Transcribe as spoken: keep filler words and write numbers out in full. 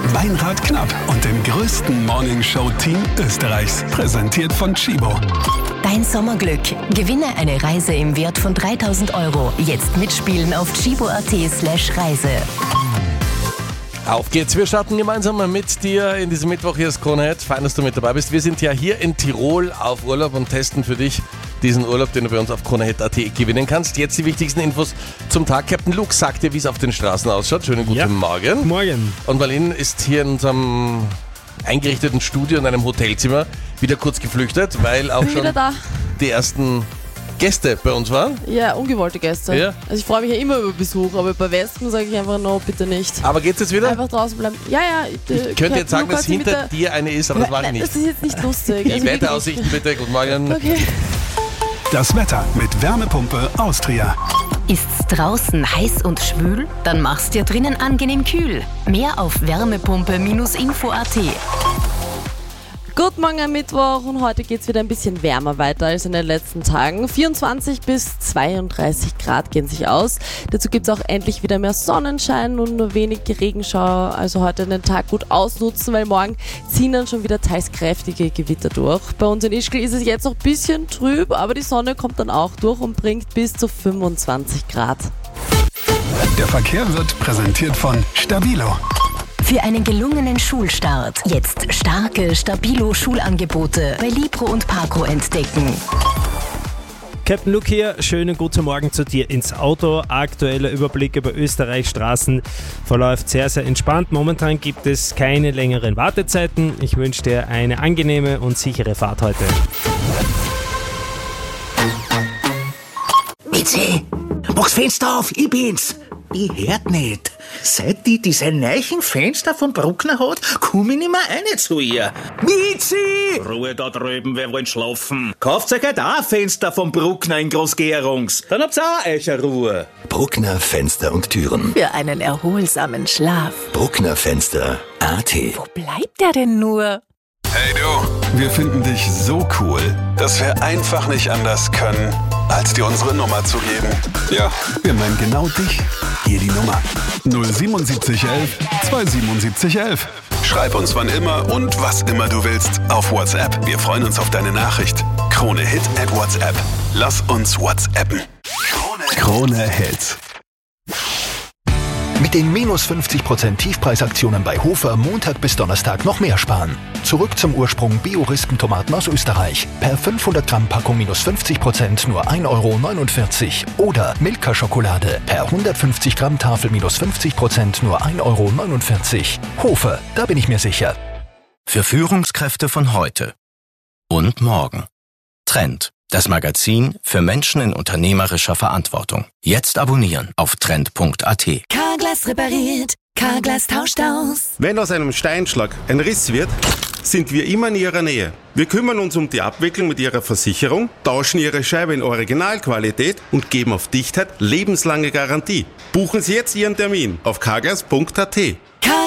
Meinrad Knapp und dem größten Morningshow-Team Österreichs. Präsentiert von Chibo. Dein Sommerglück. Gewinne eine Reise im Wert von dreitausend Euro. Jetzt mitspielen auf chibo.at slash Reise. Auf geht's, wir starten gemeinsam mit dir in diesem Mittwoch. Hier ist Krone. Fein, dass du mit dabei bist. Wir sind ja hier in Tirol auf Urlaub und testen für dich diesen Urlaub, den du bei uns auf kronehit punkt at gewinnen kannst. Jetzt die wichtigsten Infos zum Tag. Captain Luke sagt dir, wie es auf den Straßen ausschaut. Schönen guten ja. Morgen. Morgen. Und Marlene ist hier in unserem eingerichteten Studio in einem Hotelzimmer wieder kurz geflüchtet, weil auch Bin schon wieder da. die ersten Gäste bei uns waren. Ja, ungewollte Gäste. Ja. Also ich freue mich ja immer über Besuch, aber bei Wespen sage ich einfach no, bitte nicht. Aber geht's jetzt wieder? Einfach draußen bleiben. Ja, ja. Ich könnte jetzt sagen, dass hinter dir eine ist, aber das mache ich nicht. Das ist jetzt nicht lustig. Die Also Wetteraussichten bitte, guten Morgen. Okay. Das Wetter mit Wärmepumpe Austria. Ist's draußen heiß und schwül? Dann mach's dir drinnen angenehm kühl. Mehr auf wärmepumpe Info punkt at. Guten Morgen am Mittwoch und heute geht es wieder ein bisschen wärmer weiter als in den letzten Tagen. vierundzwanzig bis zweiunddreißig Grad gehen sich aus. Dazu gibt es auch endlich wieder mehr Sonnenschein und nur wenig Regenschauer. Also heute den Tag gut ausnutzen, weil morgen ziehen dann schon wieder teils kräftige Gewitter durch. Bei uns in Ischgl ist es jetzt noch ein bisschen trüb, aber die Sonne kommt dann auch durch und bringt bis zu fünfundzwanzig Grad. Der Verkehr wird präsentiert von Stabilo. Für einen gelungenen Schulstart jetzt starke Stabilo-Schulangebote bei Libro und Parco entdecken. Captain Luke hier, schönen guten Morgen zu dir ins Auto. Aktueller Überblick über Österreichs Straßen verläuft sehr, sehr entspannt. Momentan gibt es keine längeren Wartezeiten. Ich wünsche dir eine angenehme und sichere Fahrt heute. Mitzi, mach's Fenster auf, ich bin's. Ich hört nicht. Seit die diese neuen Fenster von Bruckner hat, komm ich nicht mehr rein zu ihr. Mitzi! Ruhe da drüben, wir wollen schlafen. Kauft euch halt auch ein Fenster von Bruckner in Groß-Gerungs. Dann habt's auch euch eine Ruhe. Bruckner Fenster und Türen. Für einen erholsamen Schlaf. Bruckner Fenster punkt at. Wo bleibt der denn nur? Hey du, wir finden dich so cool, dass wir einfach nicht anders können, als dir unsere Nummer zu geben. Ja, wir meinen genau dich. Hier die Nummer null siebenundsiebzig elf zweihundertsiebenundsiebzig elf. Schreib uns wann immer und was immer du willst auf WhatsApp. Wir freuen uns auf deine Nachricht. Krone Hit at WhatsApp. Lass uns WhatsAppen. Krone Hit. Mit den minus fünfzig Prozent Tiefpreisaktionen bei Hofer Montag bis Donnerstag noch mehr sparen. Zurück zum Ursprung Bio-Rispentomaten aus Österreich. Per fünfhundert Gramm Packung minus fünfzig Prozent nur ein Euro neunundvierzig. Oder Milka-Schokolade. Per hundertfünfzig Gramm Tafel minus fünfzig Prozent nur ein Euro neunundvierzig. Hofer, da bin ich mir sicher. Für Führungskräfte von heute und morgen. Trend, das Magazin für Menschen in unternehmerischer Verantwortung. Jetzt abonnieren auf trend punkt at. Carglass repariert, Carglass tauscht aus. Wenn aus einem Steinschlag ein Riss wird, sind wir immer in Ihrer Nähe. Wir kümmern uns um die Abwicklung mit Ihrer Versicherung, tauschen Ihre Scheibe in Originalqualität und geben auf Dichtheit lebenslange Garantie. Buchen Sie jetzt Ihren Termin auf carglass punkt at.